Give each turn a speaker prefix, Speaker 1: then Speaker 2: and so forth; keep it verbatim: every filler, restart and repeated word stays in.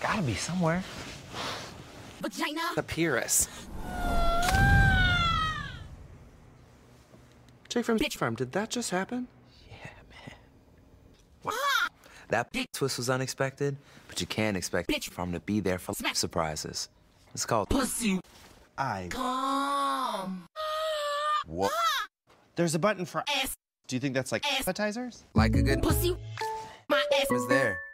Speaker 1: Gotta be somewhere.
Speaker 2: Vagina.
Speaker 1: The Pyrrhus. Jake from Bitch Farm, did that just happen?
Speaker 3: Yeah, man. Ah! That twist was unexpected, but you can't expect Bitch Farm to be there for surprises. It's called
Speaker 2: Pussy.
Speaker 4: I.
Speaker 2: Come.
Speaker 4: What? There's a button for
Speaker 2: ass.
Speaker 4: Do you think that's like appetizers?
Speaker 3: like a good
Speaker 2: Pussy. My ass
Speaker 3: is there.